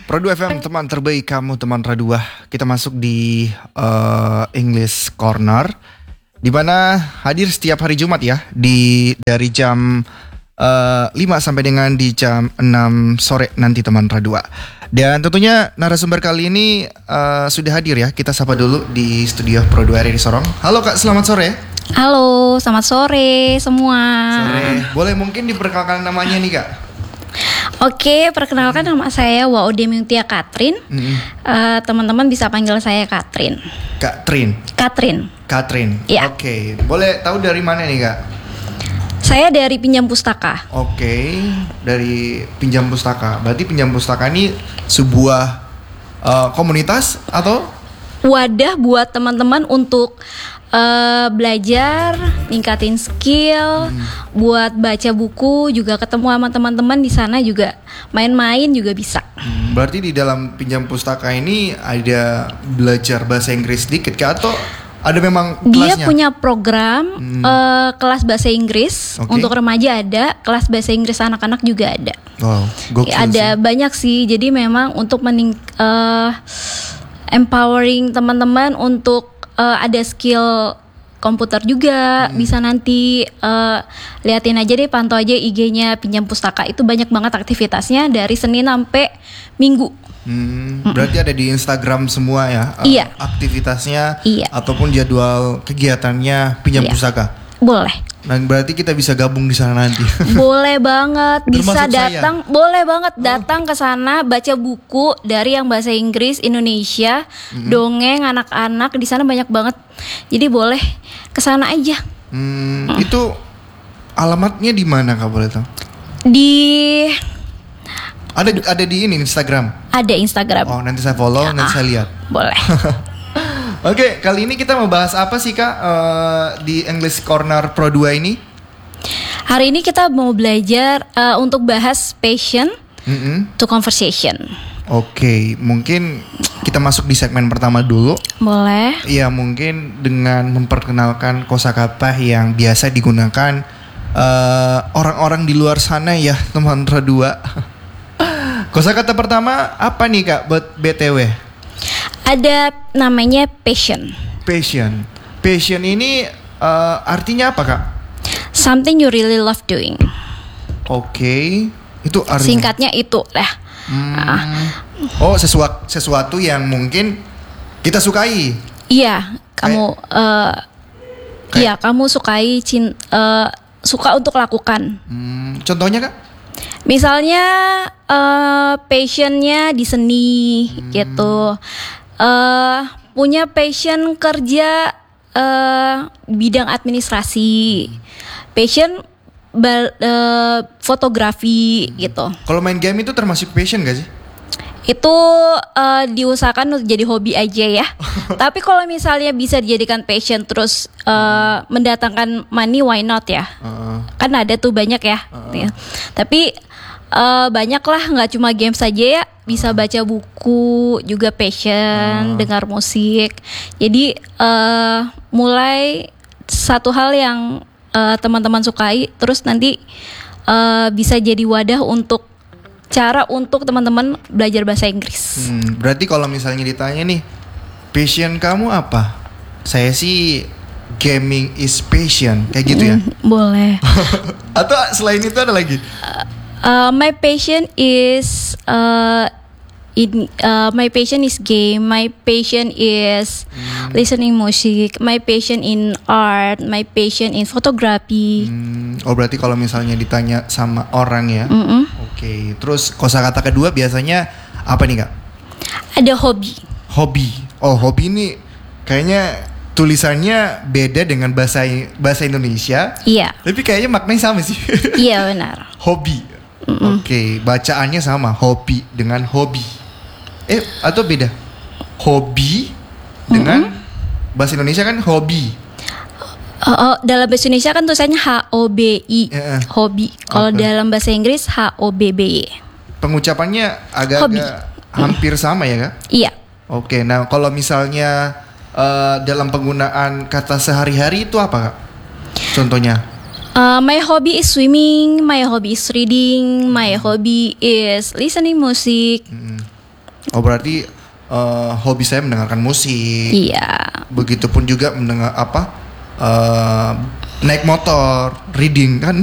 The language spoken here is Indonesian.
Pro2 FM, teman terbaik kamu, teman Radio. Kita masuk di English Corner, di mana hadir setiap hari Jumat ya, dari jam 5 sampai dengan di jam 6 sore nanti, teman Radio. Dan tentunya narasumber kali ini sudah hadir ya. Kita sapa dulu di studio Pro2 di Sorong. Halo Kak, selamat sore. Halo, selamat sore semua. Sore. Boleh mungkin diperkenalkan namanya nih Kak? Oke, perkenalkan nama saya Waude Mutia Katrin. Teman-teman bisa panggil saya Katrin. Katrin. Ya. Oke, boleh tahu dari mana nih Kak? Saya dari Pinjam Pustaka. Oke, dari Pinjam Pustaka. Berarti Pinjam Pustaka ini sebuah komunitas atau wadah buat teman-teman untuk belajar, ningkatin skill, buat baca buku, juga ketemu sama teman-teman di sana, juga main-main juga bisa. Berarti di dalam Pinjam Pustaka ini ada belajar bahasa Inggris dikit Kak, atau ada memang kelasnya? Dia punya program kelas bahasa Inggris untuk remaja ada, kelas bahasa Inggris anak-anak juga ada. Wow, gokil ada sih. Banyak sih. Jadi memang untuk empowering teman-teman untuk ada skill komputer juga. Bisa nanti liatin aja deh, pantau aja IG-nya Pinjam Pustaka. Itu banyak banget aktivitasnya dari Senin sampai Minggu. Berarti ada di Instagram semua ya? Iya. Aktivitasnya Iya. ataupun jadwal kegiatannya Pinjam Pustaka. Boleh. Nah, berarti kita bisa gabung di sana nanti. Boleh banget, bisa Termasuk datang. saya. Boleh banget datang ke sana, baca buku dari yang bahasa Inggris, Indonesia, dongeng anak-anak, di sana banyak banget. Jadi boleh ke sana aja. Itu alamatnya di mana Kak, boleh tahu? Ada di ini Instagram. Ada Instagram. Oh, nanti saya follow, nanti saya lihat. Boleh. Oke, kali ini kita mau bahas apa sih Kak di English Corner Pro2 ini? Hari ini kita mau belajar untuk bahas passion to conversation. Oke, mungkin kita masuk di segmen pertama dulu. Boleh. Ya, mungkin dengan memperkenalkan kosakata yang biasa digunakan orang-orang di luar sana ya, teman Radio. Kosakata pertama apa nih Kak buat BTW? Ada namanya passion. Passion ini artinya apa Kak? Something you really love doing. Oke, itu artinya. Singkatnya itu lah. Oh, sesuatu yang mungkin kita sukai. Iya, kamu kamu sukai suka untuk lakukan. Contohnya Kak? Misalnya passionnya di seni gitu. Punya passion kerja bidang administrasi, passion fotografi gitu. Kalau main game itu termasuk passion gak sih? Itu diusahakan untuk jadi hobi aja ya. Tapi kalau misalnya bisa dijadikan passion terus mendatangkan money, why not ya? Kan ada tuh banyak ya. Tapi banyak lah, nggak cuma game saja ya. Bisa baca buku juga passion, dengar musik. Jadi mulai satu hal yang teman-teman sukai, terus nanti bisa jadi wadah untuk teman-teman belajar bahasa Inggris. Berarti kalau misalnya ditanya nih, passion kamu apa? Saya sih gaming is passion, kayak gitu ya? Boleh. Atau selain itu ada lagi? My passion is my passion is game. My passion is listening music. My passion in art. My passion in photography. Oh, berarti kalau misalnya ditanya sama orang ya. Oke. Terus kosakata kedua biasanya apa nih Kak? Ada hobi. Oh, hobi ini kayaknya tulisannya beda dengan bahasa Indonesia. Iya. Tapi kayaknya maknanya sama sih. Iya benar. Hobi. Oke, bacaannya sama, hobi dengan hobi. Atau beda? Hobi dengan bahasa Indonesia kan hobi. Dalam bahasa Indonesia kan tulisannya HOBI, hobi. Kalau dalam bahasa Inggris HOBBY. Pengucapannya agak-agak hampir sama ya Kak? Iya. Oke, nah kalau misalnya dalam penggunaan kata sehari-hari itu apa Kak? Contohnya? My hobby is swimming, my hobby is reading, my hobby is listening music. Oh berarti hobi saya mendengarkan musik. Iya. Begitupun juga mendengar naik motor, reading kan